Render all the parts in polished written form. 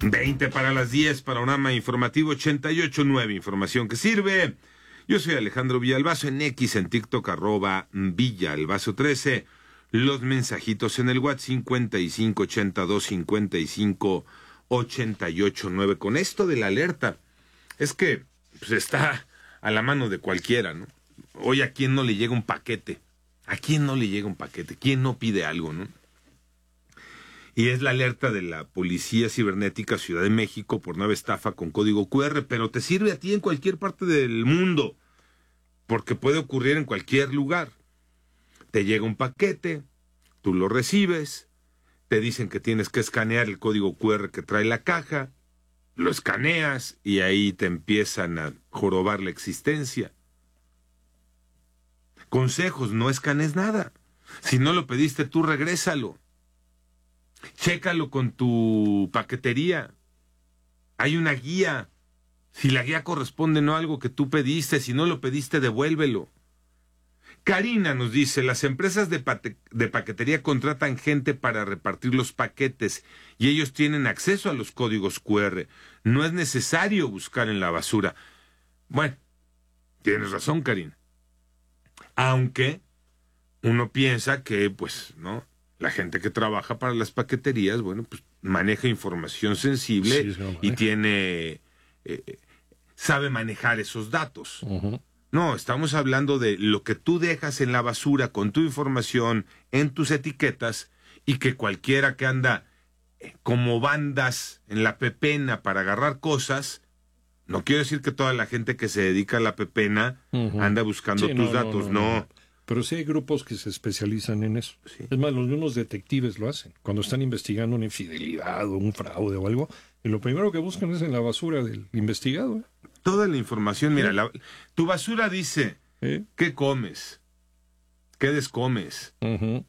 20 para las 10, Panorama Informativo 88.9, información que sirve. Yo soy Alejandro Villalbazo, en X, en TikTok, @Villalbazo13. Los mensajitos en el WhatsApp 5582558889. Con esto de la alerta, es que pues, está a la mano de cualquiera, ¿no? Hoy a quién no le llega un paquete, a quién no le llega un paquete, quién no pide algo, ¿no? Y es la alerta de la Policía Cibernética Ciudad de México por nueva estafa con código QR, pero te sirve a ti en cualquier parte del mundo, porque puede ocurrir en cualquier lugar. Te llega un paquete, tú lo recibes, te dicen que tienes que escanear el código QR que trae la caja, lo escaneas y ahí te empiezan a jorobar la existencia. Consejos, no escanees nada. Si no lo pediste tú, regrésalo. Chécalo con tu paquetería. Hay una guía. Si la guía corresponde no a algo que tú pediste, si no lo pediste, devuélvelo. Karina nos dice, las empresas de paquetería contratan gente para repartir los paquetes y ellos tienen acceso a los códigos QR. No es necesario buscar en la basura. Bueno, tienes razón, Karina. Aunque uno piensa que, pues, ¿no? La gente que trabaja para las paqueterías, bueno, pues maneja información sensible y tiene, sabe manejar esos datos. Uh-huh. No, estamos hablando de lo que tú dejas en la basura con tu información, en tus etiquetas, y que cualquiera que anda como bandas en la pepena para agarrar cosas, no quiero decir que toda la gente que se dedica a la pepena anda buscando tus datos, no. Pero sí hay grupos que se especializan en eso. Sí. Es más, los mismos detectives lo hacen. Cuando están investigando una infidelidad o un fraude o algo, y lo primero que buscan es en la basura del investigado. Toda la información, mira, tu basura dice, ¿qué comes? ¿Qué descomes? Uh-huh.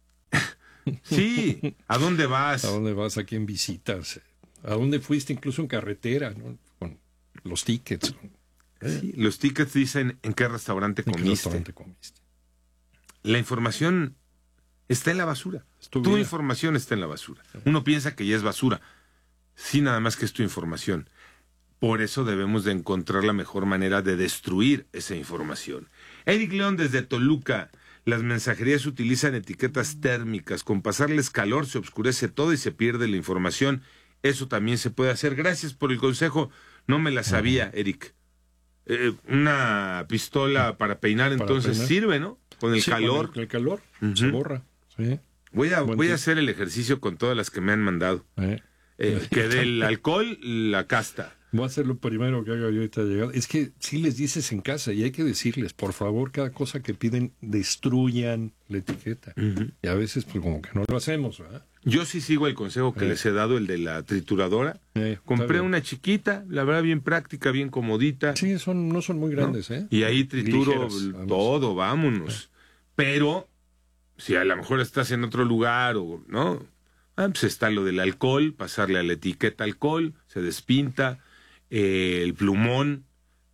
Sí, ¿a dónde vas? ¿A dónde vas? ¿A quién visitas? ¿A dónde fuiste incluso en carretera? ¿No? Con los tickets. Sí, los tickets dicen en qué restaurante comiste. La información está en la basura. Tu información está en la basura. Uno piensa que ya es basura. Sí, nada más que es tu información. Por eso debemos de encontrar la mejor manera de destruir esa información. Eric León desde Toluca. Las mensajerías utilizan etiquetas térmicas. Con pasarles calor se oscurece todo y se pierde la información. Eso también se puede hacer. Gracias por el consejo. No me la sabía, Eric. Una pistola para peinar entonces sirve, ¿no? Con el calor. Con el calor se borra. Sí. Voy a hacer el ejercicio con todas las que me han mandado. Que del alcohol, la casta. Voy a hacer lo primero que haga yo ahorita llegado. Es que si les dices en casa, y hay que decirles, por favor, cada cosa que piden, destruyan la etiqueta. Y a veces, pues como que no lo hacemos, ¿verdad? Yo sí sigo el consejo que les he dado, el de la trituradora. Compré una chiquita, la verdad bien práctica, bien comodita. Sí, no son muy grandes, ¿no? Y ahí trituro todo, vámonos. Pero, si a lo mejor estás en otro lugar o no, pues está lo del alcohol, pasarle a la etiqueta alcohol, se despinta, el plumón,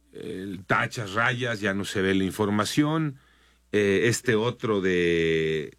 tachas, rayas, ya no se ve la información. Este otro de